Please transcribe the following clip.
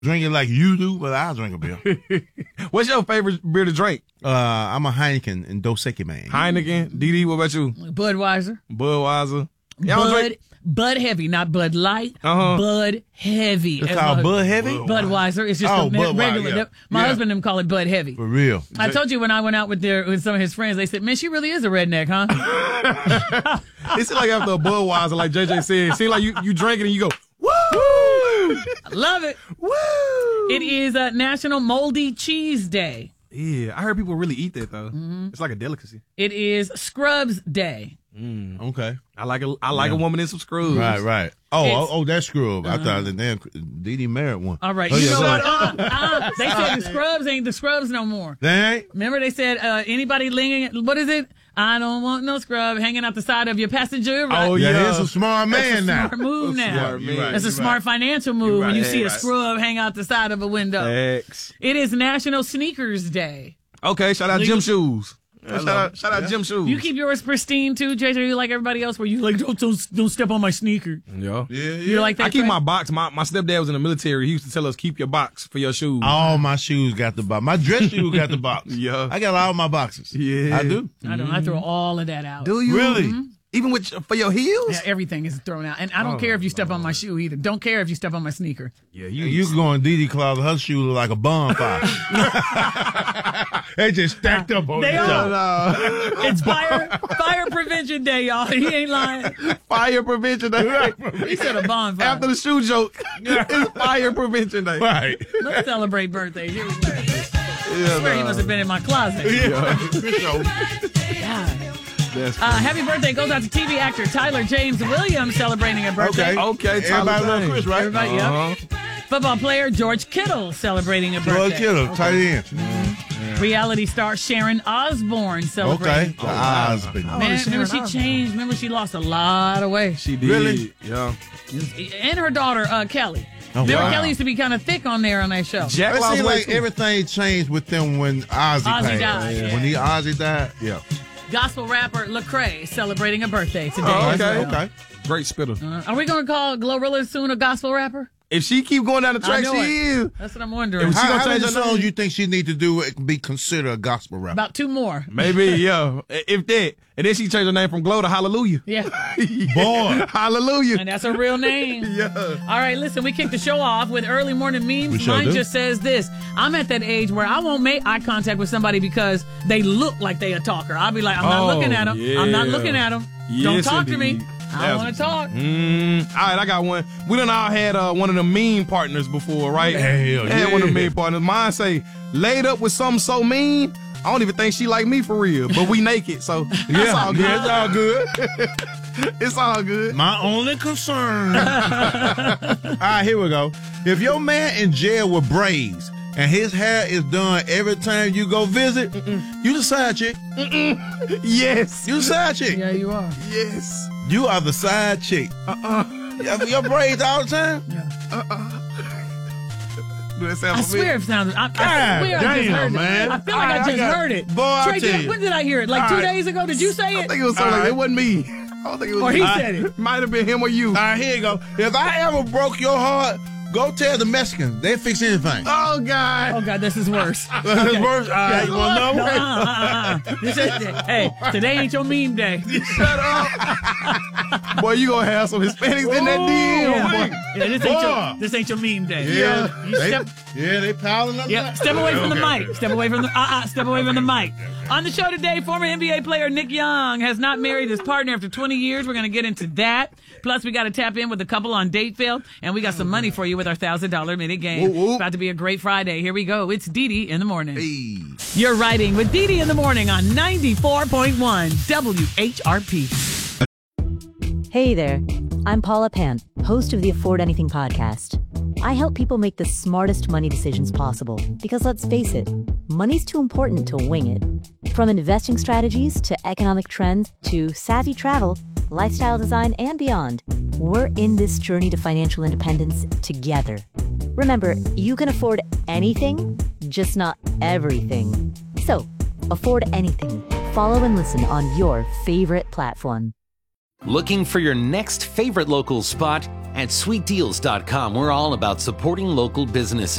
drink it like you do, but I'll drink a beer. What's your favorite beer to drink? I'm a Heineken and Dos Equis man. Heineken. DD, what about you? Budweiser. Bud Heavy, not Bud Light. Bud Heavy. It's called Bud Heavy? Budweiser. It's just regular. Yeah. My husband and them call it Bud Heavy. For real. I told you when I went out with some of his friends, they said, man, she really is a redneck, huh? It seems like after a Budweiser, like JJ said, it seems like you drink it and you go, woo! I love it. Woo! It is National Moldy Cheese Day. Yeah, I heard people really eat that, though. Mm-hmm. It's like a delicacy. It is Scrubs Day. Okay. I like a woman in some scrubs. Right. Oh, that's scrub. I thought the damn DD married one. All right. You know what? They said the scrubs ain't the scrubs no more. They ain't? Remember they said anybody lingering, what is it? I don't want no scrub hanging out the side of your passenger. Right? Oh, yeah. He's a smart man now. Smart move now. Right, That's a smart financial move when you see a scrub hang out the side of a window. Thanks. It is National Sneakers Day. Okay, shout out Gym Shoes. Shout out Gym Shoes. You keep yours pristine too, JJ. You like everybody else? Where you like don't step on my sneaker? Yeah. You like that? I keep my box. My stepdad was in the military. He used to tell us keep your box for your shoes. All my shoes got the box. My dress shoes got the box. Yeah. I got all my boxes. Yeah. I do. I don't. I throw all of that out. Do you really? Mm-hmm. Even for your heels? Yeah, everything is thrown out, and I don't care if you step on my shoe either. Don't care if you step on my sneaker. Yeah, you can go in DD closet. Her shoes look like a bonfire. They just stacked up on They each other. It's fire prevention day, y'all. He ain't lying. Fire prevention day. He said a bonfire. After the shoe joke, it's fire prevention day. Right. Let's celebrate birthdays. Here we go. I swear he must have been in my closet. Happy birthday goes out to TV actor Tyler James Williams celebrating a birthday. Okay. Everybody loves Chris, right? Everybody, yep. Football player George Kittle celebrating a birthday. George Kittle, tight end. Reality star Sharon Osbourne celebrating. Okay. Osbourne. Man, remember she changed. Remember she lost a lot of weight. She did. Really? Yeah. And her daughter, Kelly. Oh, remember wow. Kelly used to be kind of thick on there on that show. Jack It lost seems weight like too. everything changed with them when Ozzy passed. died. Yeah. When Ozzy died, yeah. Gospel rapper Lecrae celebrating a birthday today. Oh, as okay. well. Great spitter. Are we going to call Glorilla soon a gospel rapper? If she keep going down the track, I know she it. is. That's what I'm wondering. How many songs you think she need to do to be considered a gospel rapper? About 2 more. Maybe, yeah. If that. And then she changed her name from Glow to Hallelujah. Yeah. Boy. Hallelujah. And that's her real name. Yeah. All right, listen, we kicked the show off with early morning memes. We sure Mine do. just says this. I'm at that age where I won't make eye contact with somebody because they look like they a talker. I'll be like, I'm not looking at them. yeah. I'm not looking at them. Don't Yes, talk to me. indeed. I don't want to talk. All right, I got one. We done all had one of the meme partners before, right? Hell Had one of the yeah. meme partners. Mine say, laid up with something so mean, I don't even think she like me for real, but we naked, so it's all good. It's all good. It's all good. My only concern. All right, here we go. If your man in jail with braids and his hair is done every time you go visit, you the side chick. Yes. You the side chick. Yeah, you are. Yes. You are the side chick. Your braids all the time? Do that sound I familiar? swear it sounded. I swear I just damn, heard man. it. I feel like I just heard it. Boy, I Trey, tell you. when did I hear it? Like 2 All right. days ago? Did you say I it? think it was something like right. it wasn't me. I don't think it was Or me. he said it. Might have been him or you. All right, here you go. If I ever broke your heart, go tell the Mexicans. They fix anything. Oh, God. Oh, God, this is worse. That's worse. All right, you want to know? Hey, today ain't your meme day. Shut up. Boy, you going to have some Hispanics in that DM. Yeah, boy. yeah, this ain't your meme day. Yeah. You step, They piling up. yeah, step away from the mic. Step away from the step away from the mic. On the show today, former NBA player Nick Young has not married his partner after 20 years. We're going to get into that. Plus, we got to tap in with a couple on Dateville, and we got some money for you with our $1,000 mini game. Whoop, whoop. It's about to be a great Friday. Here we go. It's Dee in the morning. Hey. You're riding with Dee in the morning on 94.1 WHRP. Hey there, I'm Paula Pant, host of the Afford Anything podcast. I help people make the smartest money decisions possible because let's face it, money's too important to wing it. From investing strategies to economic trends to savvy travel, lifestyle design, and beyond, we're in this journey to financial independence together. Remember, you can afford anything, just not everything. So, afford anything. Follow and listen on your favorite platform. Looking for your next favorite local spot? At sweetdeals.com, we're all about supporting local businesses.